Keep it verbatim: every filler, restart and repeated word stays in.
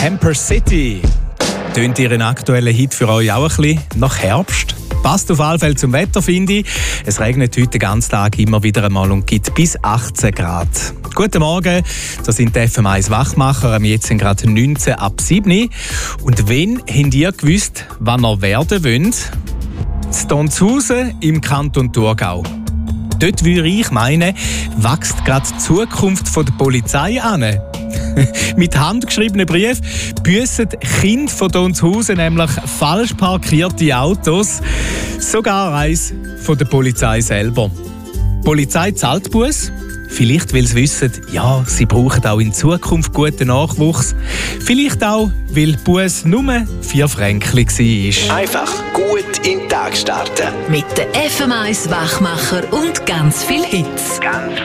Camper City. Tönt Ihren aktuellen Hit für euch auch ein bisschen nach Herbst? Passt auf alle Fälle zum Wetter, finde ich. Es regnet heute den ganzen Tag immer wieder einmal und gibt bis achtzehn Grad. Guten Morgen, das sind die F M eins Wachmacher. Jetzt sind gerade neunzehn ab sieben. Und wenn habt ihr gewusst, wann ihr werden wollt? In Donshausen im Kanton Thurgau. Dort würde ich meinen, wächst gerade die Zukunft der Polizei an. Mit handgeschriebenen Brief büssen Kinder von Donshausen nämlich falsch parkierte Autos, sogar eins von der Polizei selber. Die Polizei zahlt Buß, vielleicht weil sie wissen, ja, sie brauchen auch in Zukunft guten Nachwuchs. Vielleicht auch, weil Buß nur vier Fränkli war. Einfach gut in den Tag starten. Mit den F M eins Wachmacher und ganz viel Hits. Ganz